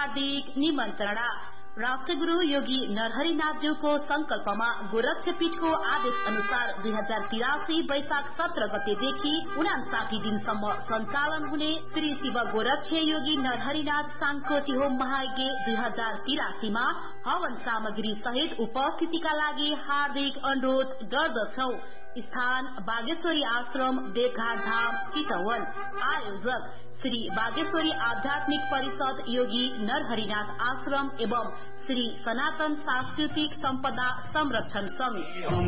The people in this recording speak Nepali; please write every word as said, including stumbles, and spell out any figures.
हार्दिक निमन्त्रणा। राष्ट्रगुरु योगी नरहरिनाथज्यूको संकल्पमा गोरक्षपीठको आदेश अनुसार दुई हजार तिरासी वैशाख सत्र गतेदेखि उनासाठी दिनसम्म सञ्चालन हुने श्री शिव गोरक्ष योगी नरहरिनाथ साङ्कोटी होम महायज्ञ दुई हजार तिरासीमा हवन सामग्री सहित उपस्थितिका लागि हार्दिक अनुरोध गर्दछौ। स्थान बागेश्वरी आश्रम, देवघाट धाम, चितवन। आयोजक श्री बागेश्वरी आध्यात्मिक परिषद, योगी नरहरिनाथ आश्रम एवं श्री सनातन सांस्कृतिक सम्पदा संरक्षण संघ।